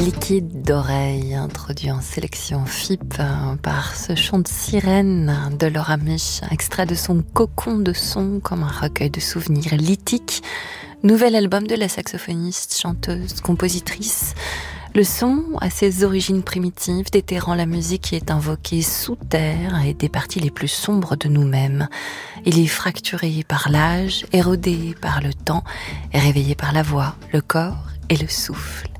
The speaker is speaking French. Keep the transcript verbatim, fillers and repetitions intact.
Liquide d'oreille, introduit en sélection F I P par ce chant de sirène de Laura Mich, extrait de son cocon de son comme un recueil de souvenirs lithiques, nouvel album de la saxophoniste, chanteuse, compositrice. Le son a ses origines primitives, déterrant la musique qui est invoquée sous terre et des parties les plus sombres de nous-mêmes. Il est fracturé par l'âge, érodé par le temps et réveillé par la voix, le corps et le souffle.